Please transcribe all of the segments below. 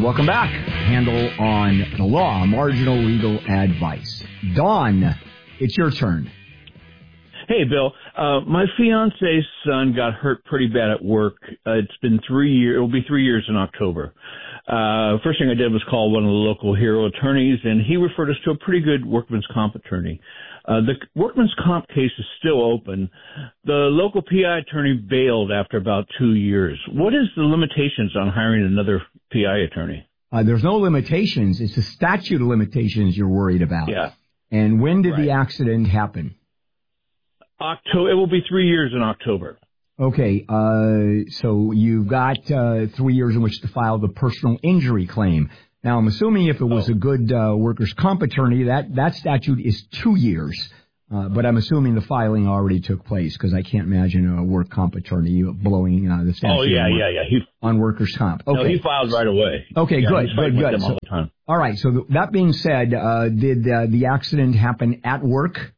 welcome back. Handle on the law, marginal legal advice. Dawn, it's your turn. Hey, Bill. My fiance's son got hurt pretty bad at work. It's been 3 years. It will be 3 years in October. First thing I did was call one of the local hero attorneys, and he referred us to a pretty good workman's comp attorney. The workman's comp case is still open. The local PI attorney bailed after about 2 years. What is the limitations on hiring another PI attorney? There's no limitations. It's the statute of limitations you're worried about. Yeah. And when did the accident happen? October. It will be 3 years in October. Okay, so you've got 3 years in which to file the personal injury claim. Now, I'm assuming if it was a good workers' comp attorney, that statute is 2 years. But I'm assuming the filing already took place because I can't imagine a work comp attorney blowing the statute on workers' comp. Okay. No, he filed right away. Okay, good. All the time. All right, so that being said, did the accident happen at work?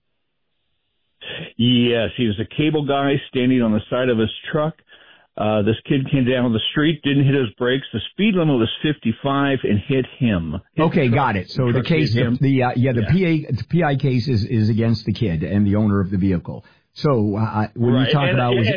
Yes, he was a cable guy standing on the side of his truck. This kid came down the street, didn't hit his brakes. The speed limit was 55 and hit him. Okay, got it. So the case, the PI case is against the kid and the owner of the vehicle. So when you talk about, and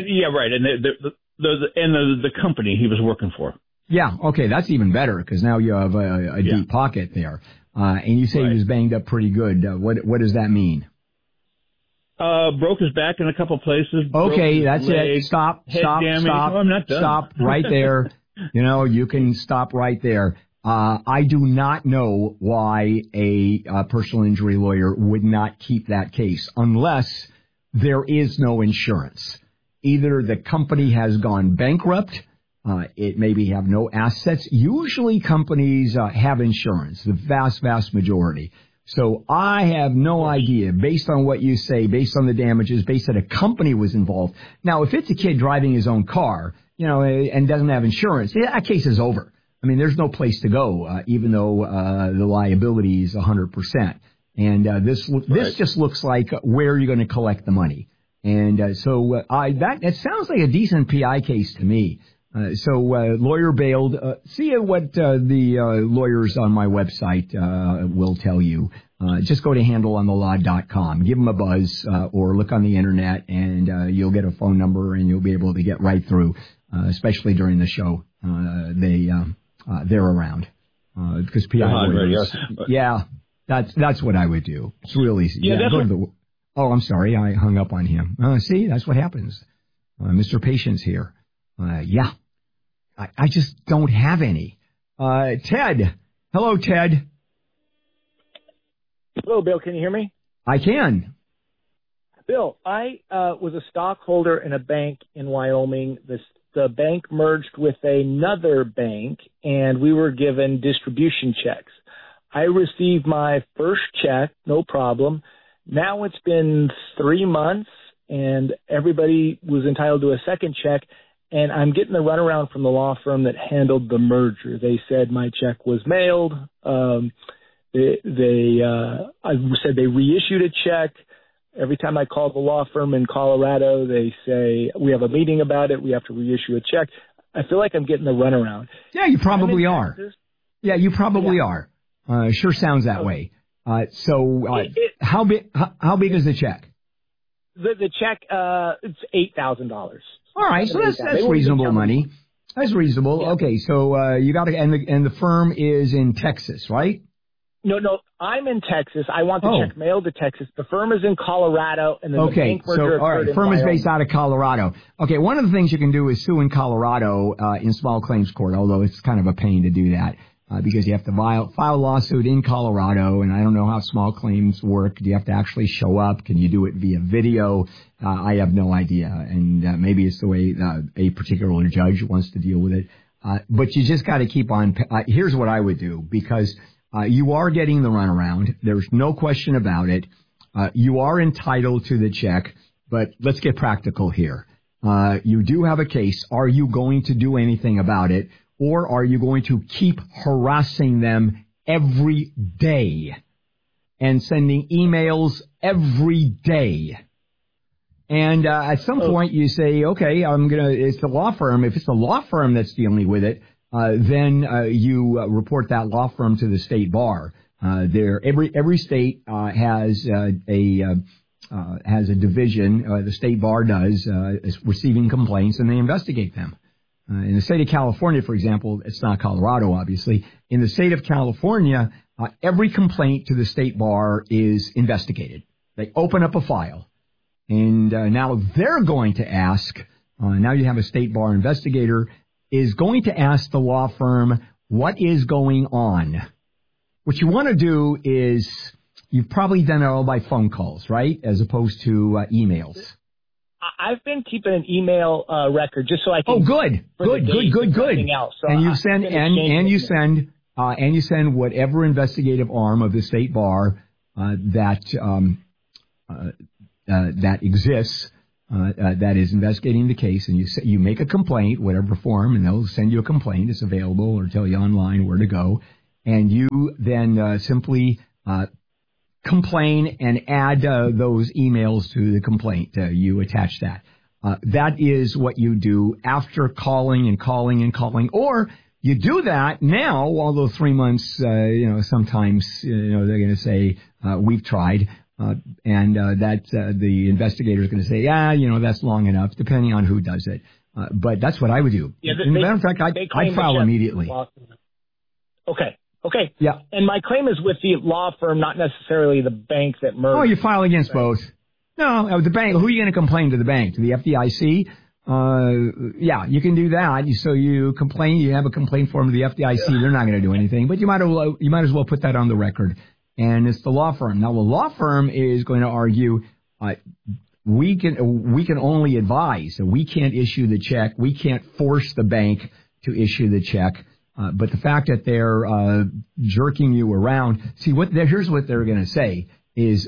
the company he was working for. Yeah, okay, that's even better because now you have a deep pocket there. And you say he was banged up pretty good. What does that mean? Broke his back in a couple places. Okay, that's leg, it. Stop. Oh, I'm not done. Stop right there. You can stop right there. I do not know why a personal injury lawyer would not keep that case unless there is no insurance. Either the company has gone bankrupt, it maybe have no assets. Usually companies have insurance, the vast, vast majority. So I have no idea, based on what you say, based on the damages, based on a company was involved. Now, if it's a kid driving his own car, and doesn't have insurance, that case is over. I mean, there's no place to go, even though the liability is 100%. And this just looks like where you're going to collect the money. And it sounds like a decent PI case to me. So lawyer bailed. See what the lawyers on my website will tell you. Just go to handleonthelaw.com. Give them a buzz or look on the Internet, and you'll get a phone number, and you'll be able to get right through, especially during the show. They're around because PI lawyers. Yeah, that's what I would do. It's real easy. Oh, I'm sorry. I hung up on him. See, that's what happens. Mr. Patience here. I just don't have any. Ted. Hello, Ted. Hello, Bill. Can you hear me? I can. Bill, I was a stockholder in a bank in Wyoming. The bank merged with another bank, and we were given distribution checks. I received my first check, no problem. Now it's been 3 months, and everybody was entitled to a second check. And I'm getting the runaround from the law firm that handled the merger. They said my check was mailed. I said they reissued a check. Every time I call the law firm in Colorado, they say, we have a meeting about it. We have to reissue a check. I feel like I'm getting the runaround. Yeah, you probably are. Yeah, you probably are. Sure sounds that way. How big is the check? The check, it's $8,000. All right, so that's reasonable money. That's reasonable. Yeah. Okay, so you got to, and the firm is in Texas, right? No, I'm in Texas. I want the check mailed to Texas. The firm is in Colorado, and then the bank merger occurred in firm Wyoming. is based out of Colorado. Okay, one of the things you can do is sue in Colorado in small claims court, although it's kind of a pain to do that. Because you have to file a lawsuit in Colorado, and I don't know how small claims work. Do you have to actually show up? Can you do it via video? I have no idea, and maybe it's the way a particular judge wants to deal with it. But you just got to keep on. Here's what I would do, because you are getting the runaround. There's no question about it. You are entitled to the check, but let's get practical here. You do have a case. Are you going to do anything about it? Or are you going to keep harassing them every day and sending emails every day? And at some point you say, okay, it's the law firm. If it's the law firm that's dealing with it, then you report that law firm to the state bar. Every state has a division. The state bar does receiving complaints, and they investigate them. In the state of California, for example, it's not Colorado, obviously. In the state of California, every complaint to the state bar is investigated. They open up a file, and now they're going to ask. Now you have a state bar investigator is going to ask the law firm what is going on. What you want to do is, you've probably done it all by phone calls, right, as opposed to emails. I've been keeping an email record just so I can. Oh, good. So and you send whatever investigative arm of the state bar that exists. That is investigating the case, and you make a complaint, whatever form, and they'll send you a complaint. It's available, or tell you online where to go, and you then simply complain and add those emails to the complaint. You attach that. That is what you do after calling, or you do that now. Although 3 months, sometimes they're going to say we've tried. And the investigator is going to say, that's long enough, depending on who does it. But that's what I would do. Yeah, as a matter of fact, I'd file immediately. Okay. Yeah. And my claim is with the law firm, not necessarily the bank that merged. Oh, you file against both. No, the bank. Who are you going to complain to? The bank? To the FDIC? Yeah, you can do that. So you complain. You have a complaint form to the FDIC. They're not going to do anything. But you might as well put that on the record. And it's the law firm. Now, the law firm is going to argue, we can only advise. So we can't issue the check. We can't force the bank to issue the check. But the fact that they're jerking you around, here's what they're going to say is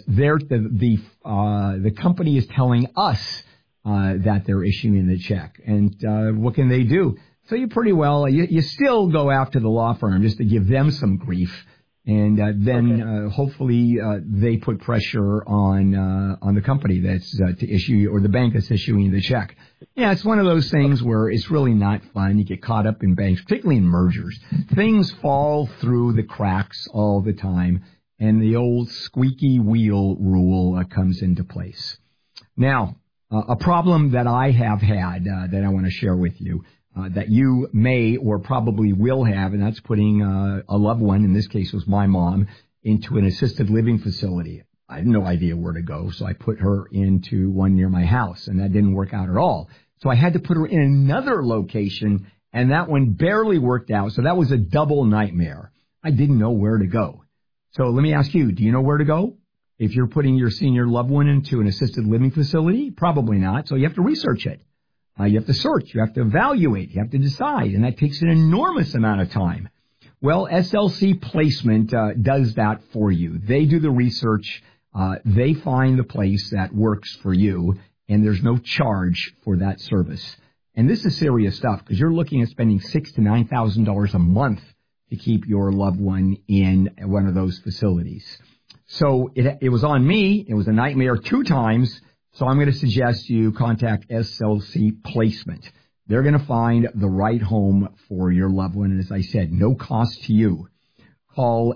the company is telling us that they're issuing the check. And what can they do? So you still go after the law firm just to give them some grief. And then hopefully they put pressure on the company that's to issue, or the bank that's issuing the check. Yeah, it's one of those things where it's really not fun. You get caught up in banks, particularly in mergers. Things fall through the cracks all the time, and the old squeaky wheel rule comes into place. Now, a problem that I have had that I want to share with you. That you may or probably will have, and that's putting a loved one, in this case was my mom, into an assisted living facility. I had no idea where to go, so I put her into one near my house, and that didn't work out at all. So I had to put her in another location, and that one barely worked out, so that was a double nightmare. I didn't know where to go. So let me ask you, do you know where to go? If you're putting your senior loved one into an assisted living facility? Probably not, so you have to research it. You have to search, you have to evaluate, you have to decide, and that takes an enormous amount of time. Well, SLC Placement does that for you. They do the research, they find the place that works for you, and there's no charge for that service. And this is serious stuff, because you're looking at spending $6,000 to $9,000 a month to keep your loved one in one of those facilities. So it was on me. It was a nightmare 2 times. So I'm going to suggest you contact SLC Placement. They're going to find the right home for your loved one. And as I said, no cost to you. Call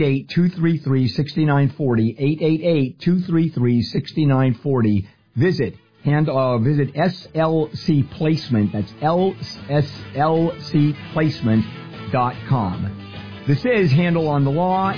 888-233-6940, 888-233-6940. Visit SLC Placement. That's slcplacement.com. This is Handel on the Law.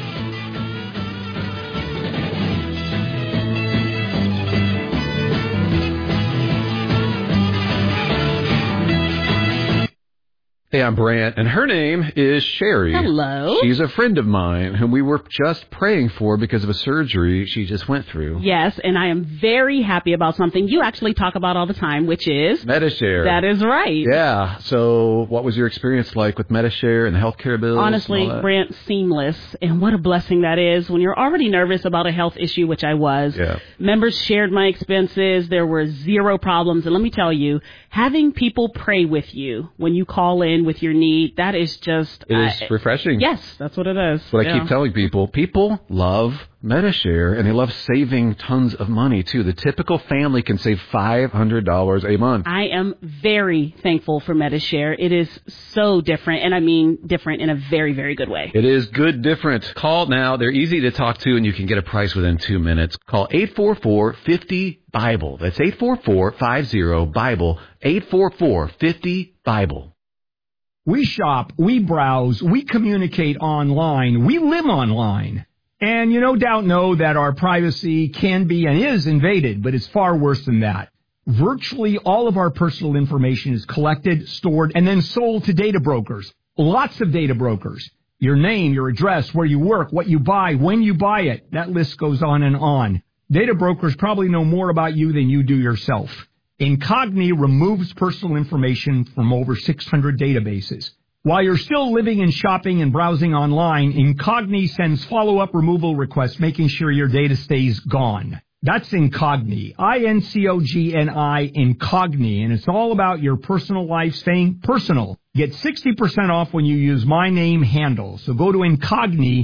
Hey, I'm Brant, and her name is Sherry. Hello. She's a friend of mine whom we were just praying for because of a surgery she just went through. Yes, and I am very happy about something you actually talk about all the time, which is... Medi-Share. That is right. Yeah. So what was your experience like with Medi-Share and the healthcare bills? Honestly, Brant, seamless. And what a blessing that is when you're already nervous about a health issue, which I was. Yeah. Members shared my expenses. There were 0 problems. And let me tell you, having people pray with you when you call in in with your need. That is just... It is refreshing. Yes, that's what it is. What I keep telling people. People love Medi-Share, and they love saving tons of money, too. The typical family can save $500 a month. I am very thankful for Medi-Share. It is so different, and I mean different in a very, very good way. It is good different. Call now. They're easy to talk to, and you can get a price within 2 minutes. Call 844-50-BIBLE. That's 844-50-BIBLE. 844-50-BIBLE. We shop, we browse, we communicate online, we live online. And you no doubt know that our privacy can be and is invaded, but it's far worse than that. Virtually all of our personal information is collected, stored, and then sold to data brokers. Lots of data brokers. Your name, your address, where you work, what you buy, when you buy it. That list goes on and on. Data brokers probably know more about you than you do yourself. Incogni removes personal information from over 600 databases. While you're still living and shopping and browsing online, Incogni sends follow-up removal requests making sure your data stays gone. That's Incogni, I-N-C-O-G-N-I, Incogni, and it's all about your personal life staying personal. Get 60% off when you use my name handle. So go to Incogni